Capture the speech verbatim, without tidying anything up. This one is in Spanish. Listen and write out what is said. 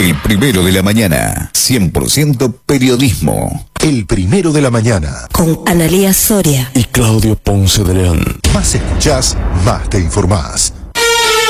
El Primero de la Mañana, cien por ciento periodismo. El Primero de la Mañana. Con Analía Soria y Claudio Ponce de León. Más escuchás, más te informás.